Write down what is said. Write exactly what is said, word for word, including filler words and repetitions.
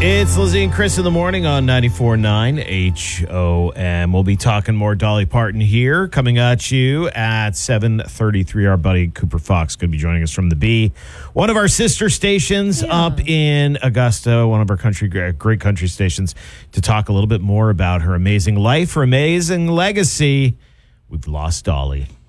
It's Lizzie and Chris in the morning on ninety-four point nine H O M. We'll be talking more Dolly Parton here. Coming at you at seven thirty-three. Our buddy Cooper Fox going to be joining us from the B, one of our sister stations Yeah. up in Augusta, one of our country great country stations, to talk a little bit more about her amazing life, her amazing legacy. We've lost Dolly.